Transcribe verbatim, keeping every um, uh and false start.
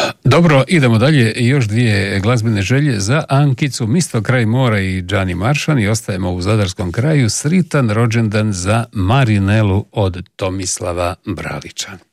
Dobro, idemo dalje. Još dvije glazbene želje za Ankicu, Misto kraj mora i Gianni Maršan, i ostajemo u zadarskom kraju. Sritan rođendan za Marinelu od Tomislava Bralića.